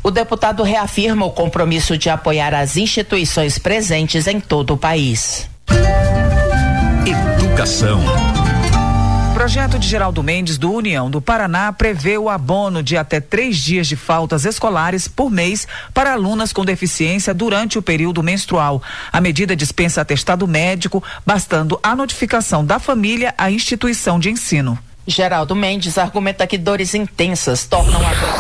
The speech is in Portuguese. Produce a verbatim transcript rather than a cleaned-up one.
O deputado reafirma o compromisso de apoiar as instituições presentes em todo o país. Educação. O projeto de Geraldo Mendes, do União do Paraná, prevê o abono de até três dias de faltas escolares por mês para alunas com deficiência durante o período menstrual. A medida dispensa atestado médico, bastando a notificação da família à instituição de ensino. Geraldo Mendes argumenta que dores intensas tornam a